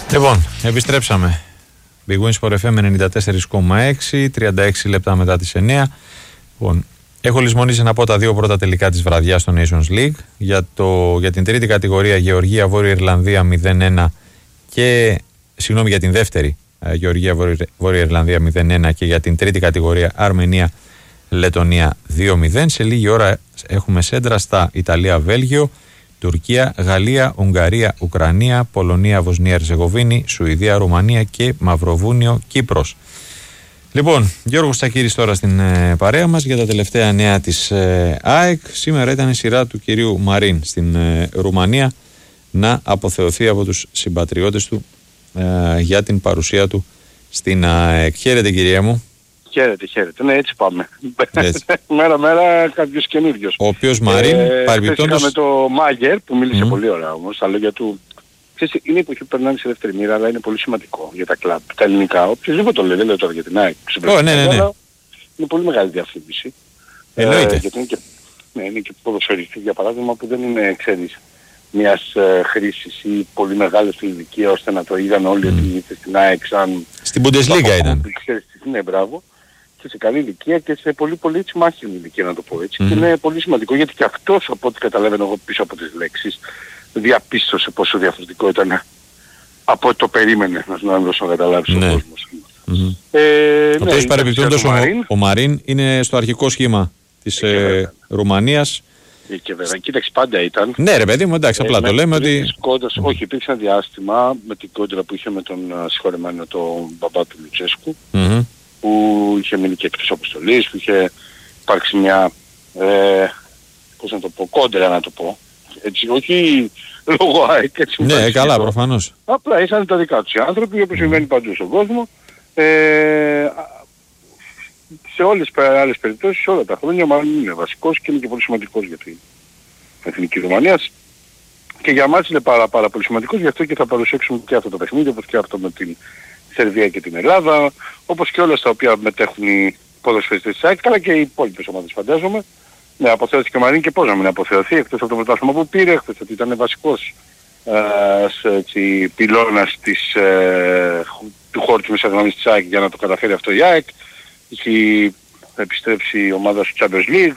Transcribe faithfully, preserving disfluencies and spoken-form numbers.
Λοιπόν, επιστρέψαμε. Big Win Sport εφ εμ ενενήντα τέσσερα κόμμα έξι, τριάντα έξι λεπτά μετά τις εννιά. Λοιπόν, έχω λησμονήσει να πω τα δύο πρώτα τελικά της βραδιάς στο Nations League. Για, το, για την τρίτη κατηγορία Γεωργία Βόρεια Ιρλανδία μηδέν ένα και. Συγγνώμη, για την δεύτερη Γεωργία Βόρεια Ιρλανδία μηδέν ένα και για την τρίτη κατηγορία Αρμενία Λετωνία δύο μηδέν. Σε λίγη ώρα έχουμε σέντρα στα Ιταλία Βέλγιο, Τουρκία, Γαλλία, Ουγγαρία, Ουκρανία, Πολωνία, Βοσνία, Ερζεγοβίνη, Σουηδία, Ρουμανία και Μαυροβούνιο, Κύπρος. Λοιπόν, Γιώργος Τσακύρης τώρα στην ε, παρέα μας για τα τελευταία νέα της ε, ΑΕΚ. Σήμερα ήταν η σειρά του κυρίου Μαρίν στην ε, Ρουμανία να αποθεωθεί από τους συμπατριώτες του ε, για την παρουσία του στην ΑΕΚ. Χαίρετε, κυρία μου. Χαίρετε, χαίρετε. Ναι, έτσι πάμε. Μέρα-μέρα κάποιος καινούριος. Ο οποίος Μαρίν, ε, παρεμπιπτόντως... Είχαμε το Μάγκερ που μίλησε mm. πολύ ωραία όμως. Τα λόγια του... Ξέρεις, είναι η εποχή που περνάνε σε δεύτερη μοίρα, αλλά είναι πολύ σημαντικό για τα κλαμπ, τα ελληνικά. Οποιοςδήποτε το λέει, δεν λέω τώρα για την ΑΕΚ. Oh, ναι, ναι, ναι. Είναι πολύ μεγάλη διαφήμιση. Εννοείται. Ε, γιατί είναι και, ναι, είναι και ποδοσφαιριστής, για παράδειγμα, που δεν είναι, ξέρεις, μιας ε, χρήσης ή πολύ μεγάλη στην ηλικία, ώστε να το είδαν όλοι mm. ότι ήρθε στην ΑΕΚ σαν... Στην Bundesliga ήταν. Ναι, μπράβο. Και σε καλή ηλικία και σε πολύ πολύ έτσι μάχημη ηλικία, να το πω έτσι. Mm. Και είναι πολύ σημαντικό γιατί και αυτός, από ό,τι καταλαβαίνω εγώ πίσω από τις λέξεις, διαπίστωσε πόσο διαφορετικό ήταν από ό,τι το περίμενε, να μην δώσω να καταλάβεις ναι. ο κόσμος. Mm-hmm. Ε, ο οποίος παρεμπιπτόντως ο, ο Μαρίν είναι στο αρχικό σχήμα της ε, Ρουμανίας. Και βέβαια, κοίταξε, πάντα ήταν. Ναι ρε παιδί μου, εντάξει, απλά ε, το λέμε ότι... Κόντας, όχι, υπήρξε ένα διάστημα με την κόντρα που είχε με τον συγχωρεμένο τον μπαμπά του Λουτσέσκου, mm-hmm. που είχε μείνει και εκτός αποστολής, που είχε υπάρξει μια, ε, πώς να το πω, κόντρα να το πω. Έτσι, όχι λόγω ΑΕΚ, έτσι. Ναι, καλά, εδώ. Προφανώς. Απλά ήσαν τα δικά τους οι άνθρωποι, όπως συμβαίνει παντού στον κόσμο. Ε, σε όλες τις άλλες περιπτώσεις, όλα τα χρόνια, μάλλον είναι βασικός και είναι και πολύ σημαντικός για την Εθνική Ρουμανία. Και για μας είναι πάρα, πάρα πολύ σημαντικός, γι' αυτό και θα παρουσιάξουμε και αυτό το παιχνίδι, όπως και αυτό με την Σερβία και την Ελλάδα, όπως και όλα στα οποία μετέχουν οι ποδοσφαιριστές της ΑΕΚ, αλλά και οι υπόλοιπες ομάδες φαντάζομαι. Ναι, αποθεώθηκε ο Μαρίν και πώς να μην αποθεωθεί, εκτός από το πρωτάθλημα που πήρε, εκτός ότι ήταν βασικός ε, πυλώνας της, ε, του χώρου της μεσαγραμμής της ΑΕΚ για να το καταφέρει αυτό η ΑΕΚ. Έχει επιστρέψει η ομάδα στο Champions League,